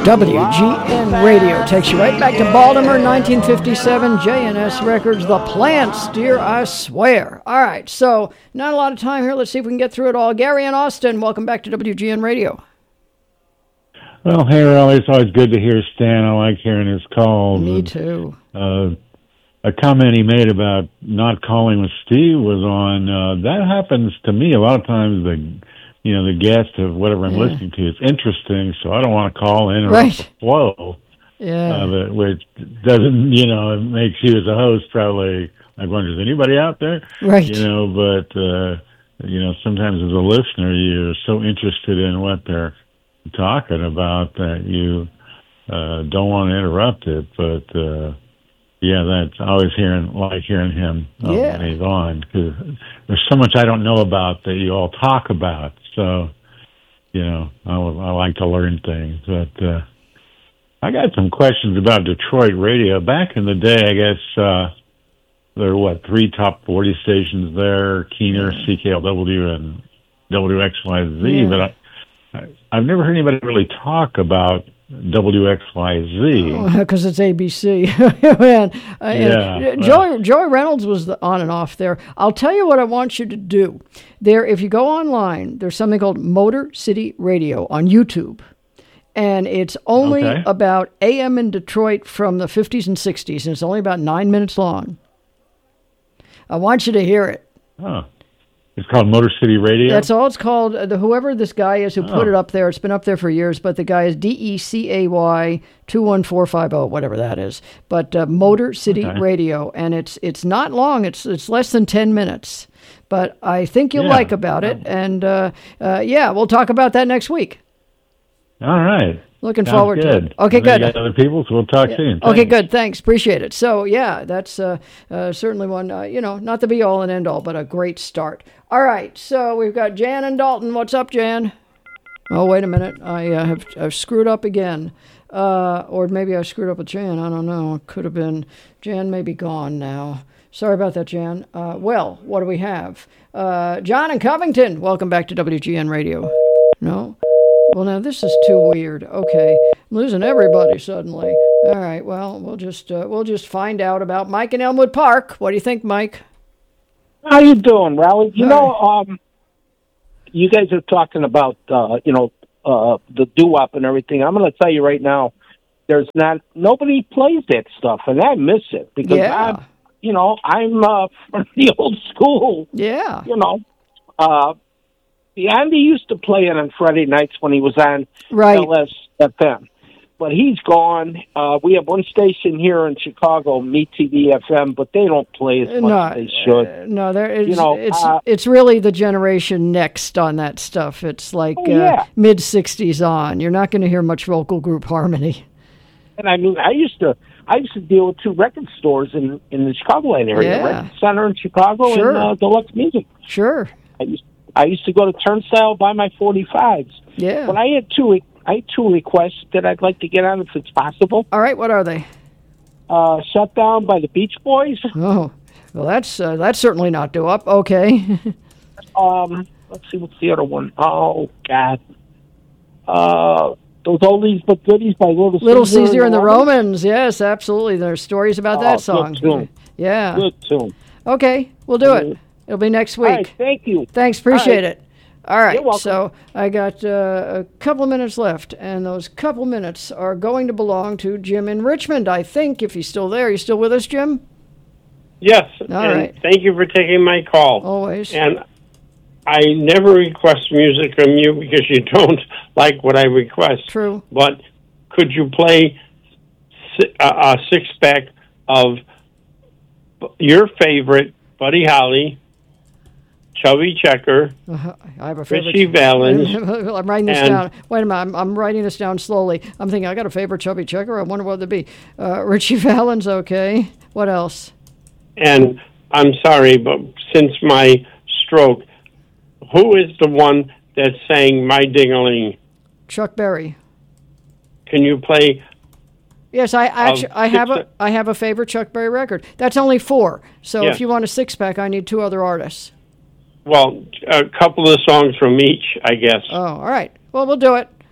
WGN Radio takes you right back to Baltimore, 1957, J&S Records, The Plants, Dear I Swear. All right, so not a lot of time here. Let's see if we can get through it all. Gary and Austin, welcome back to WGN Radio. Well, hey, Riley, it's always good to hear Stan. I like hearing his calls. Me too. A comment he made about not calling with Steve was on, that happens to me a lot of times. The guest of whatever I'm listening to is interesting, so I don't want to call in or the flow. Yeah. Which doesn't, it makes you as a host probably like, wonder, is anybody out there? Right. But, sometimes as a listener, you're so interested in what they're talking about that you don't want to interrupt it. But, that's always hearing him when he's on, because there's so much I don't know about that you all talk about. So, I like to learn things. But I got some questions about Detroit radio. Back in the day, I guess there were, 3 top 40 stations there, Keener, CKLW, and WXYZ. But I've never heard anybody really talk about WXYZ. Because it's ABC. Man, Joey Reynolds was on and off there. I'll tell you what I want you to do. There, if you go online, there's something called Motor City Radio on YouTube. And it's only about AM in Detroit from the 50s and 60s, and it's only about 9 minutes long. I want you to hear it. Oh. It's called Motor City Radio? That's all it's called. Whoever this guy is who put it up there, it's been up there for years, but the guy is DECAY 21450, whatever that is. But Motor City Radio, and it's not long. It's less than 10 minutes. But I think you'll like about it, and we'll talk about that next week. All right. Looking forward to it. Okay, good. Other people, so we'll talk soon. Okay, good. Thanks. Appreciate it. So, that's certainly one, not the be-all and end-all, but a great start. All right, so we've got Jan and Dalton. What's up, Jan? Oh, wait a minute. I've screwed up again. Or maybe I screwed up with Jan. I don't know. It could have been. Jan may be gone now. Sorry about that, Jan. Well, what do we have? John in Covington. Welcome back to WGN Radio. No? Well, now this is too weird. Okay, I'm losing everybody suddenly. All right, well, we'll just find out about Mike in Elmwood Park. What do you think, Mike? How you doing, Raleigh? You guys are talking about the doo-wop and everything. I'm going to tell you right now, nobody plays that stuff, and I miss it because I'm from the old school. Yeah. Andy used to play it on Friday nights when he was on LSFM. But he's gone. We have one station here in Chicago, Meet TV FM, but they don't play as much as they should. No, it's really the generation next on that stuff. It's like mid-'60s on. You're not going to hear much vocal group harmony. And I mean, I used to deal with 2 record stores in the Chicagoland area, Record Center in Chicago and Deluxe Music. Sure. I used to go to Turnstile, buy my 45s. Yeah. But I had two requests that I'd like to get on if it's possible. All right, what are they? Shut Down by the Beach Boys. Oh, well, that's certainly not doo-wop. Okay. Let's see, what's the other one? Oh, God. Those Oldies But Goodies by Little Caesar and the Romans. Yes, absolutely. There's stories about that song. Good tune. Yeah. Good tune. Okay, we'll do it. It'll be next week. All right, thank you. Thanks, appreciate it. All right, you're welcome. So I got a couple of minutes left, and those couple minutes are going to belong to Jim in Richmond, I think, if he's still there. You still with us, Jim? Yes, All right. Thank you for taking my call. Always. And I never request music from you because you don't like what I request. True. But could you play a 6-pack of your favorite Buddy Holly, Chubby Checker, I have a favorite. Richie Valens. I'm writing this down. Wait a minute. I'm writing this down slowly. I'm thinking, I got a favorite Chubby Checker. I wonder what it'd be. Richie Valens, okay. What else? And I'm sorry, but since my stroke, who is the one that sang My Ding-a-Ling? Chuck Berry. Can you play? Yes, I have a favorite Chuck Berry record. That's only 4. So if you want a 6-pack, I need 2 other artists. Well, a couple of songs from each, I guess. Oh, all right. Well, we'll do it.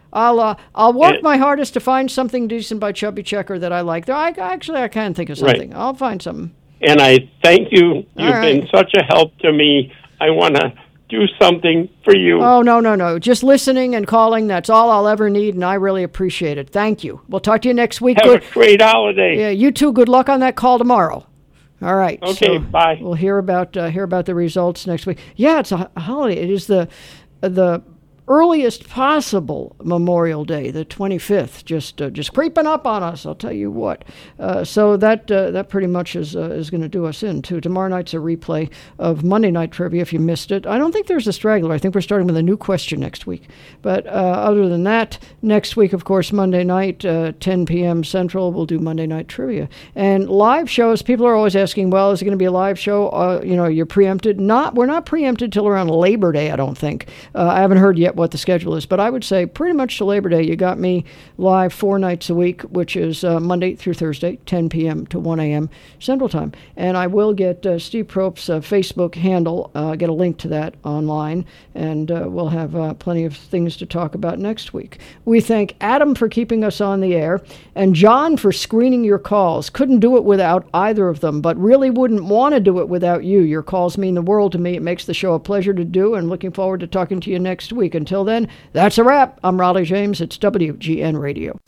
I'll work my hardest to find something decent by Chubby Checker that I like. I can think of something. Right. I'll find something. And I thank you. You've been such a help to me. I want to do something for you. Oh, no. Just listening and calling, that's all I'll ever need, and I really appreciate it. Thank you. We'll talk to you next week. Have a great holiday. Yeah, you too. Good luck on that call tomorrow. All right. Okay, bye. We'll hear about the results next week. Yeah, it's a holiday. It is the earliest possible Memorial Day, the 25th, just creeping up on us, I'll tell you what. So that pretty much is going to do us in, too. Tomorrow night's a replay of Monday Night Trivia, if you missed it. I don't think there's a straggler. I think we're starting with a new question next week. But other than that, next week, of course, Monday night, 10 p.m. Central, we'll do Monday Night Trivia. And live shows, people are always asking, well, is it going to be a live show? You're preempted. We're not preempted till around Labor Day, I don't think. I haven't heard yet what the schedule is, but I would say pretty much to Labor Day, you got me live 4 nights a week, which is Monday through Thursday, 10 p.m. to 1 a.m. Central Time. And I will get Steve Prope's Facebook handle, get a link to that online, and we'll have plenty of things to talk about next week. We thank Adam for keeping us on the air, and John for screening your calls. Couldn't do it without either of them, but really wouldn't want to do it without you. Your calls mean the world to me. It makes the show a pleasure to do, and looking forward to talking to you next week. Until then, that's a wrap. I'm Raleigh James. It's WGN Radio.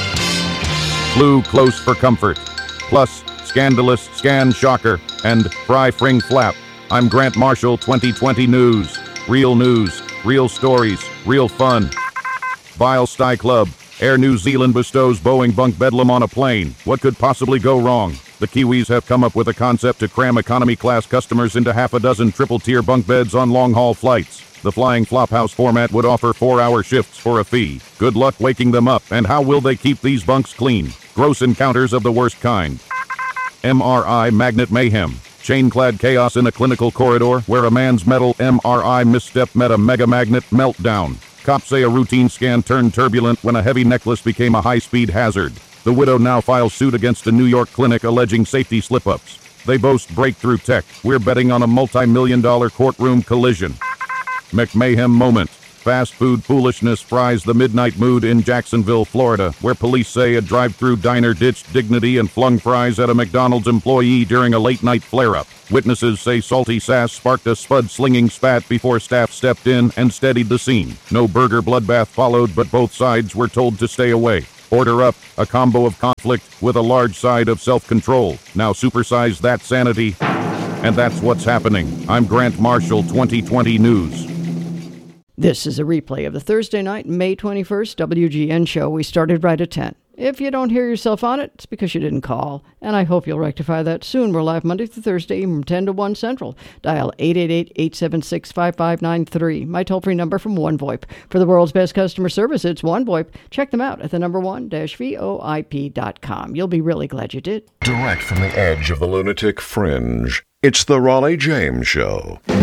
Flew close for comfort. Plus, scandalous, scan shocker, and fry fring flap. I'm Grant Marshall, 2020 News. Real news, real stories, real fun. Vile Sty Club. Air New Zealand bestows Boeing bunk bedlam on a plane. What could possibly go wrong? The Kiwis have come up with a concept to cram economy-class customers into half a dozen triple-tier bunk beds on long-haul flights. The flying flophouse format would offer 4-hour shifts for a fee. Good luck waking them up, and how will they keep these bunks clean? Gross encounters of the worst kind. MRI magnet mayhem. Chain-clad chaos in a clinical corridor where a man's metal MRI misstep met a mega magnet meltdown. Cops say a routine scan turned turbulent when a heavy necklace became a high-speed hazard. The widow now files suit against a New York clinic alleging safety slip-ups. They boast breakthrough tech. We're betting on a multi-million-dollar courtroom collision. McMahon moment. Fast food foolishness fries the midnight mood in Jacksonville, Florida, where police say a drive-through diner ditched dignity and flung fries at a McDonald's employee during a late-night flare-up. Witnesses say salty sass sparked a spud-slinging spat before staff stepped in and steadied the scene. No burger bloodbath followed, but both sides were told to stay away. Order up, a combo of conflict with a large side of self-control. Now supersize that sanity, and that's what's happening. I'm Grant Marshall, 2020 News. This is a replay of the Thursday night, May 21st WGN show. We started right at 10. If you don't hear yourself on it, it's because you didn't call, and I hope you'll rectify that soon. We're live Monday through Thursday from 10 to 1 Central. Dial 888-876-5593. My toll-free number from OneVoIP. For the world's best customer service, it's OneVoIP. Check them out at the number one-voip.com. You'll be really glad you did. Direct from the edge of the lunatic fringe, it's the Raleigh James Show.